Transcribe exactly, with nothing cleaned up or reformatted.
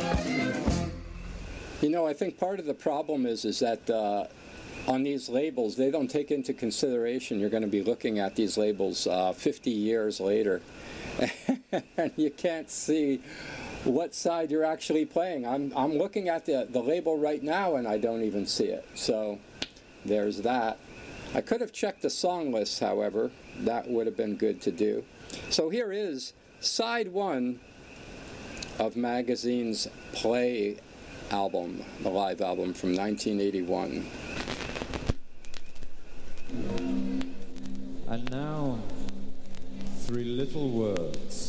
You know, I think part of the problem is is that uh, on these labels, they don't take into consideration you're going to be looking at these labels uh, fifty years later, and you can't see what side you're actually playing. I'm I'm looking at the the label right now, and I don't even see it. So there's that. I could have checked the song list, however. That would have been good to do. So here is side one of Magazine's Play album, the live album from nineteen eighty-one. And now, three little words.